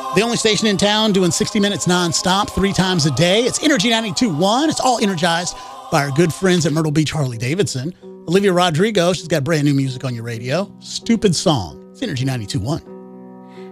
The only station in town doing 60 minutes nonstop 3 times a day. It's Energy 92.1. It's all energized by our good friends at Myrtle Beach Harley-Davidson. Olivia Rodrigo, she's got brand new music on your radio. Stupid Song. It's Energy 92.1.